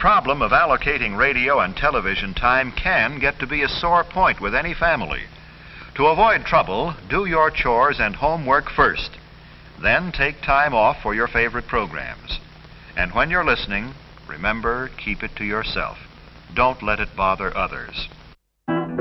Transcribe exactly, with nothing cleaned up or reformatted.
problem of allocating radio and television time can get to be a sore point with any family. To avoid trouble, do your chores and homework first. Then take time off for your favorite programs. And when you're listening, remember, keep it to yourself. Don't let it bother others.